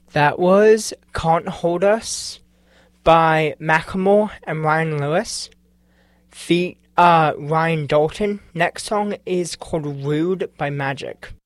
That was Can't Hold Us by Macklemore and Ryan Lewis. Feat. Ryan Dalton. Next song is called Rude by Magic.